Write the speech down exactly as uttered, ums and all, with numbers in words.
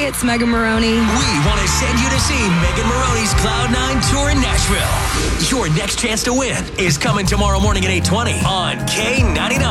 Hey, it's Megan Maroney. We want to send you to see Megan Maroney's Cloud nine tour in Nashville. Your next chance to win is coming tomorrow morning at eight twenty on K ninety-nine.